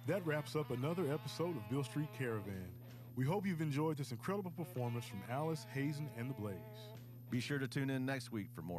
That wraps up another episode of Beale Street Caravan. We hope you've enjoyed this incredible performance from Alice, Hazen, and the Blaze. Be sure to tune in next week for more